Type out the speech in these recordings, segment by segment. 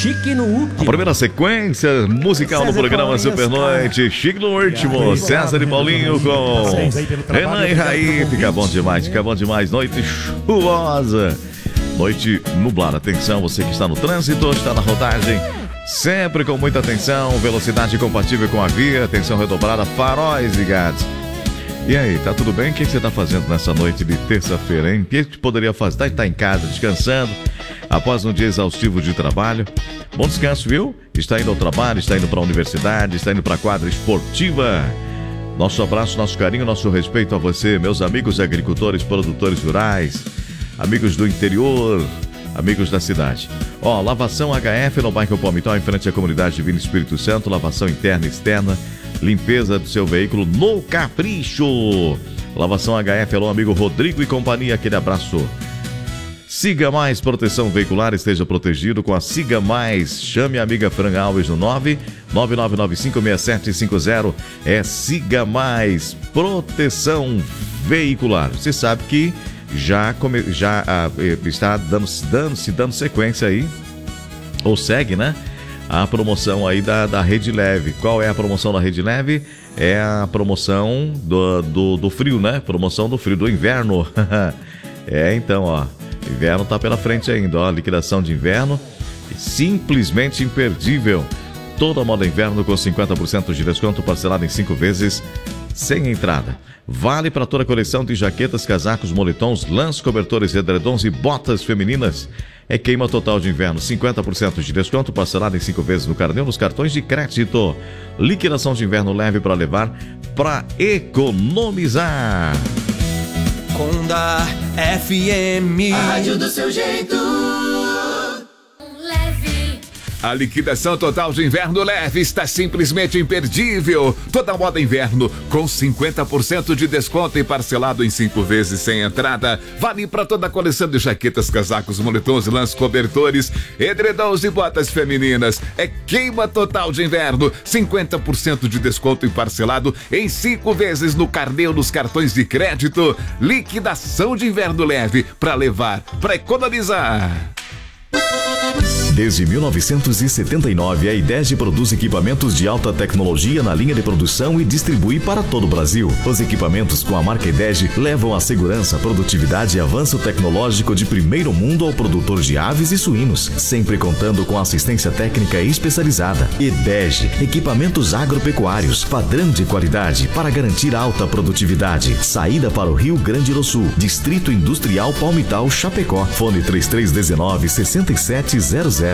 Chique no último. A primeira sequência musical César do programa Paulinho, Super Noite. Chique no último. César e Paulinho com Renan e Raí. Fica bom demais, fica bom demais. Noite chuvosa. Noite nublada. Atenção, você que está no trânsito, está na rodagem. Sempre com muita atenção. Velocidade compatível com a via. Atenção redobrada. Faróis ligados. E aí, tá tudo bem? O que você tá fazendo nessa noite de terça-feira, hein? O que você poderia fazer? Tá em casa, descansando, após um dia exaustivo de trabalho. Bom descanso, viu? Está indo ao trabalho, está indo para a universidade, está indo para a quadra esportiva. Nosso abraço, nosso carinho, nosso respeito a você, meus amigos agricultores, produtores rurais, amigos do interior, amigos da cidade. Ó, lavação HF no bairro Palmital, em frente à comunidade Divino Espírito Santo, lavação interna e externa, limpeza do seu veículo no capricho. Lavação HF, alô amigo Rodrigo e companhia, aquele abraço. Siga Mais Proteção Veicular, esteja protegido com a Siga Mais. Chame a amiga Fran Alves no 999956750. É Siga Mais Proteção Veicular. Você sabe que já está dando sequência aí, ou segue, né? A promoção aí da Rede Leve. Qual é a promoção da Rede Leve? É a promoção do frio, né? Promoção do frio, do inverno. Então, ó, inverno tá pela frente ainda, ó. Liquidação de inverno, simplesmente imperdível. Toda moda inverno com 50% de desconto, parcelado em 5 vezes, sem entrada. Vale para toda a coleção de jaquetas, casacos, moletons, lãs, cobertores, edredons e botas femininas. É queima total de inverno, 50% de desconto, parcelado em 5 vezes no carnê, nos cartões de crédito. Liquidação de inverno leve para levar, para economizar. Conda FM, a rádio do seu jeito. A liquidação total de inverno leve está simplesmente imperdível. Toda moda inverno com 50% de desconto e parcelado em 5 vezes sem entrada. Vale para toda a coleção de jaquetas, casacos, moletons, lãs, cobertores, edredons e botas femininas. É queima total de inverno, 50% de desconto e parcelado em 5 vezes no carnê ou nos cartões de crédito. Liquidação de inverno leve para levar, para economizar. Desde 1979, a IDEG produz equipamentos de alta tecnologia na linha de produção e distribui para todo o Brasil. Os equipamentos com a marca IDEG levam a segurança, produtividade e avanço tecnológico de primeiro mundo ao produtor de aves e suínos, sempre contando com assistência técnica especializada. IDEG, equipamentos agropecuários, padrão de qualidade para garantir alta produtividade. Saída para o Rio Grande do Sul, Distrito Industrial Palmital, Chapecó. Fone 3319-6700.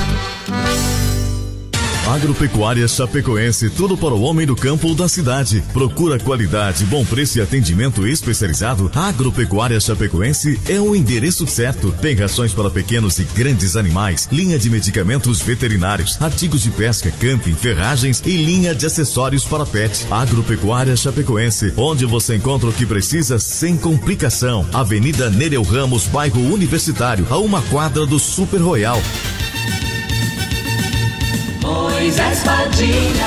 Agropecuária Chapecoense, tudo para o homem do campo ou da cidade. Procura qualidade, bom preço e atendimento especializado. Agropecuária Chapecoense é o endereço certo. Tem rações para pequenos e grandes animais, linha de medicamentos veterinários, artigos de pesca, camping, ferragens e linha de acessórios para pet. Agropecuária Chapecoense, onde você encontra o que precisa sem complicação. Avenida Nereu Ramos, bairro Universitário, a 1 quadra do Super Royal. Moisés Padilha,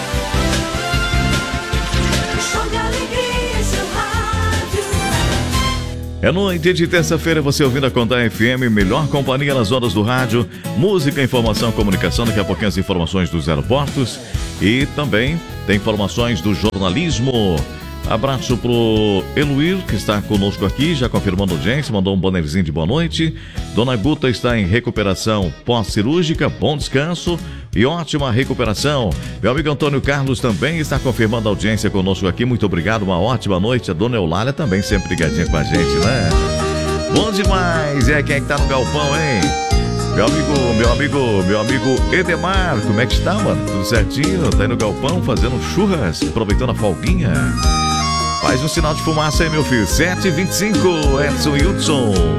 show de alegria em seu rádio. É noite de terça-feira, você ouvindo a Conda FM, melhor companhia nas ondas do rádio, música, informação, comunicação, daqui a pouquinho as informações dos aeroportos e também tem informações do jornalismo. Abraço pro Eluir, que está conosco aqui, já confirmando a audiência, mandou um bannerzinho de boa noite. Dona Guta está em recuperação pós-cirúrgica, bom descanso e ótima recuperação. Meu amigo Antônio Carlos também está confirmando a audiência conosco aqui, muito obrigado, uma ótima noite. A Dona Eulália também sempre ligadinha com a gente, né? Bom demais, e aí quem é que tá no galpão, hein? Meu amigo Edemar, como é que está, mano? Tudo certinho? Tá aí no galpão fazendo churras, aproveitando a folguinha? Faz um sinal de fumaça aí, meu filho. 7h25, Edson Hudson.